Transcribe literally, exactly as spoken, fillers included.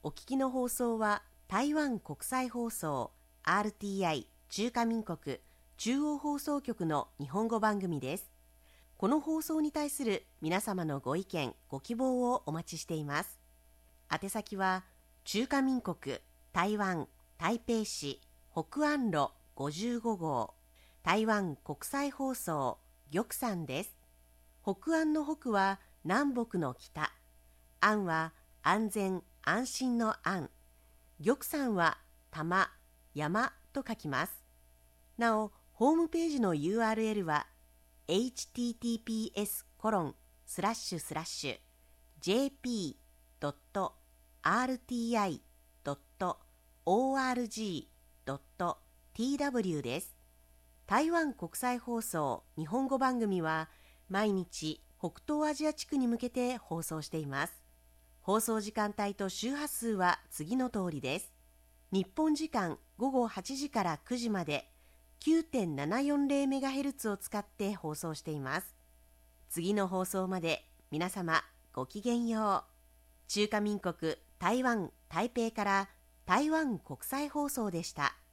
お聞きの放送は台湾国際放送 アールティーアイ 中華民国中央放送局の日本語番組です。この放送に対する皆様のご意見ご希望をお待ちしています。宛先は中華民国台湾台北市北安路ごじゅうご号台湾国際放送玉山です。北安の北は南北の北、安は安全安心の安、玉山は玉山と書きます。なおホームページの ユーアールエル は エイチティーティーピーエスコロンスラッシュスラッシュジェーピードットアールティーアイドットオーアールジードットティーダブリュー です。台湾国際放送日本語番組は毎日北東アジア地区に向けて放送しています。放送時間帯と周波数は次の通りです。日本時間ごごはちじからくじまで きゅうてんななよんゼロメガヘルツ を使って放送しています。次の放送まで皆様ごきげんよう。中華民国台湾台北から台湾国際放送でした。